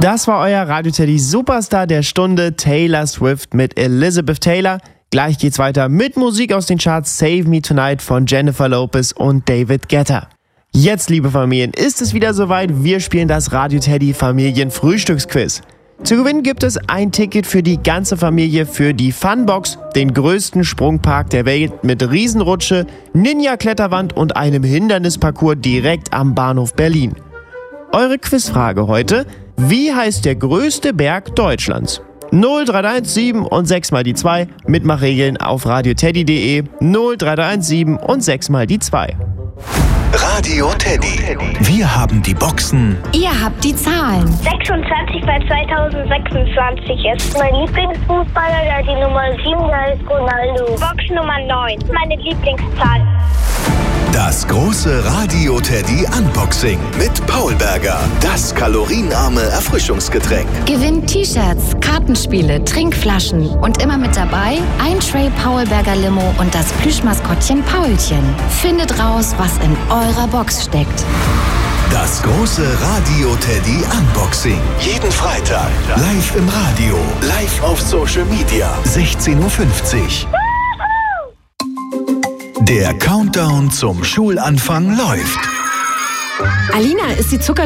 Das war euer Radio Teddy Superstar der Stunde, Taylor Swift mit Elizabeth Taylor. Gleich geht's weiter mit Musik aus den Charts Save Me Tonight von Jennifer Lopez und David Guetta. Jetzt, liebe Familien, ist es wieder soweit. Wir spielen das Radio Teddy Familien-Frühstücksquiz. Zu gewinnen gibt es ein Ticket für die ganze Familie für die Funbox, den größten Sprungpark der Welt mit Riesenrutsche, Ninja-Kletterwand und einem Hindernisparcours direkt am Bahnhof Berlin. Eure Quizfrage heute: Wie heißt der größte Berg Deutschlands? 0317 und 6 mal die 2. Mitmachregeln auf radioteddy.de. 0317 und 6 mal die 2. Radio Teddy. Wir haben die Boxen. Ihr habt die Zahlen. 26 bei 2026 ist mein Lieblingsfußballer, der die Nummer 7, der ist Ronaldo. Box Nummer 9, meine Lieblingszahl. Das große Radio Teddy Unboxing mit Paul Berger. Das kalorienarme Erfrischungsgetränk. Gewinnt T-Shirts, Kartenspiele, Trinkflaschen und immer mit dabei ein Tray Paul Berger Limo und das Plüschmaskottchen Paulchen. Findet raus, was in eurer Box steckt. Das große Radio Teddy Unboxing. Jeden Freitag. Live im Radio. Live auf Social Media. 16:50 Uhr. Der Countdown zum Schulanfang läuft. Alina, ist die